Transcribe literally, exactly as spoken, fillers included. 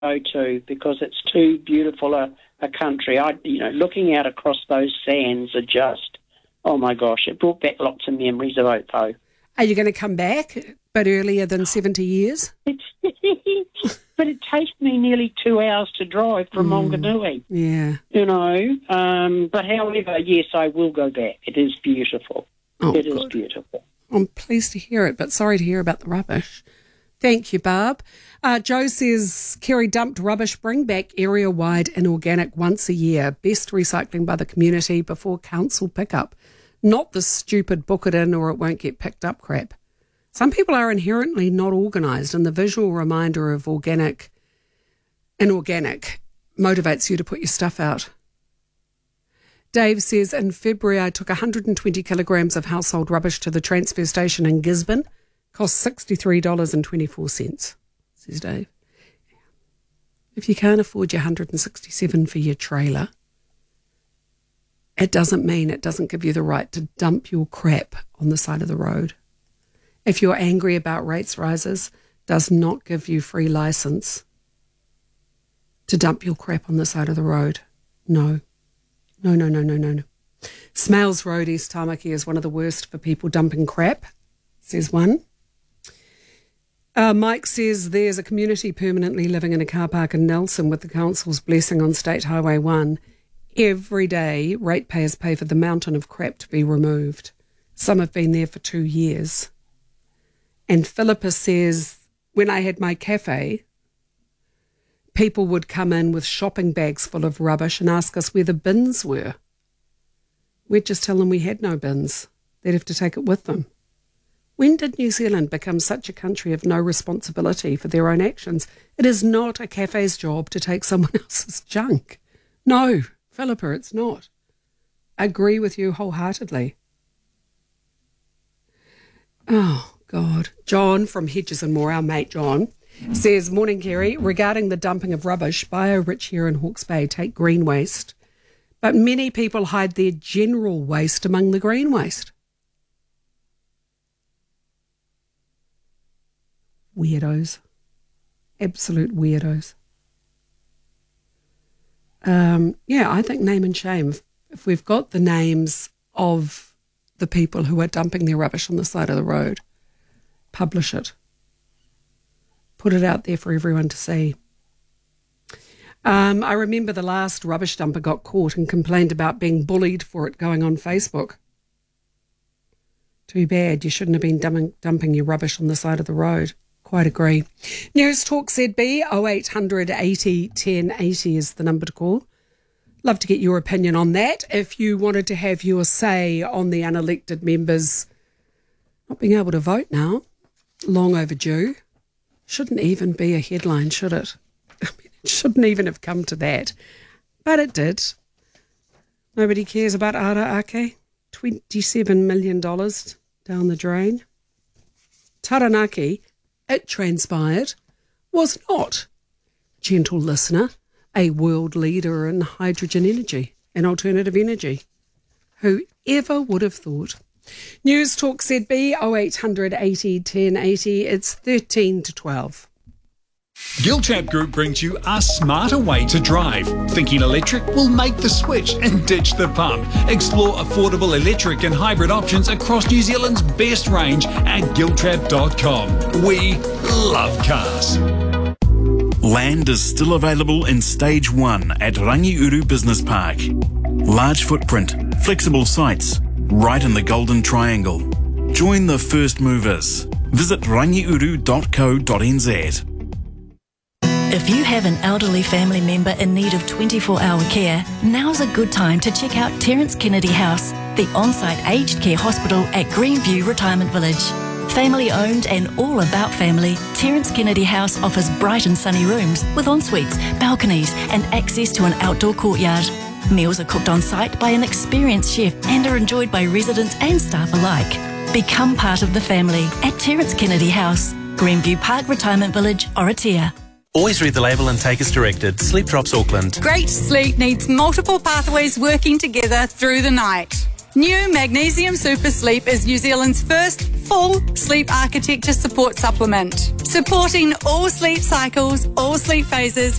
go to because it's too beautiful a, a country. I, you know, looking out across those sands are just, oh my gosh, it brought back lots of memories of Opo. Are you going to come back a bit earlier than seventy years? But it takes me nearly two hours to drive from mm, Wanganui. Yeah. You know, um, but however, yes, I will go back. It is beautiful. Oh, it good. is beautiful. I'm pleased to hear it, but sorry to hear about the rubbish. Thank you, Barb. Uh, Joe says, Kerry dumped rubbish, bring back area-wide and organic once a year. Best recycling by the community before council pickup. Not the stupid book it in or it won't get picked up crap. Some people are inherently not organised, and the visual reminder of organic, inorganic motivates you to put your stuff out. Dave says, in February I took one hundred twenty kilograms of household rubbish to the transfer station in Gisborne. Cost sixty-three dollars and twenty-four cents, says Dave. If you can't afford your one hundred sixty-seven dollars for your trailer, it doesn't mean it doesn't give you the right to dump your crap on the side of the road. If you're angry about rates rises, does not give you free licence to dump your crap on the side of the road. No. No, no, no, no, no, no. Smales Road, East Tamaki, is one of the worst for people dumping crap, says one. Uh, Mike says there's a community permanently living in a car park in Nelson with the council's blessing on State Highway one. Every day, ratepayers pay for the mountain of crap to be removed. Some have been there for two years. And Philippa says, when I had my cafe, people would come in with shopping bags full of rubbish and ask us where the bins were. We'd just tell them we had no bins. They'd have to take it with them. When did New Zealand become such a country of no responsibility for their own actions? It is not a cafe's job to take someone else's junk. No, Philippa, it's not. I agree with you wholeheartedly. Oh, God. John from Hedges and Moore, our mate John, says, morning, Kerry. Regarding the dumping of rubbish, Bio-Rich here in Hawke's Bay take green waste, but many people hide their general waste among the green waste. Weirdos. Absolute weirdos. Um, yeah, I think name and shame. If, if we've got the names of the people who are dumping their rubbish on the side of the road, publish it. Put it out there for everyone to see. Um, I remember the last rubbish dumper got caught and complained about being bullied for it going on Facebook. Too bad. You shouldn't have been dumping, dumping your rubbish on the side of the road. Quite agree. News Talk Z B, oh eight hundred eighty ten eighty is the number to call. Love to get your opinion on that. If you wanted to have your say on the unelected members not being able to vote now, long overdue. Shouldn't even be a headline, should it? I mean, it shouldn't even have come to that. But it did. Nobody cares about Ara Ake. twenty-seven million dollars down the drain. Taranaki, it transpired, was not, gentle listener, a world leader in hydrogen energy and alternative energy. Whoever would have thought? News Talk Z B, oh eight hundred eighty ten eighty. It's thirteen to twelve. Giltrap Group brings you a smarter way to drive. Thinking electric? Will make the switch and ditch the pump. Explore affordable electric and hybrid options across New Zealand's best range at giltrap dot com. We love cars. Land is still available in Stage one at Rangiuru Business Park. Large footprint, flexible sites, right in the Golden Triangle. Join the first movers. Visit rangiuru dot co dot n z. If you have an elderly family member in need of twenty-four hour care, now's a good time to check out Terence Kennedy House, the on-site aged care hospital at Greenview Retirement Village. Family owned and all about family, Terence Kennedy House offers bright and sunny rooms with en-suites, balconies and access to an outdoor courtyard. Meals are cooked on site by an experienced chef and are enjoyed by residents and staff alike. Become part of the family at Terence Kennedy House, Greenview Park Retirement Village, Oratia. Always read the label and take as directed. Sleep Drops Auckland. Great sleep needs multiple pathways working together through the night. New Magnesium Super Sleep is New Zealand's first full sleep architecture support supplement, supporting all sleep cycles, all sleep phases,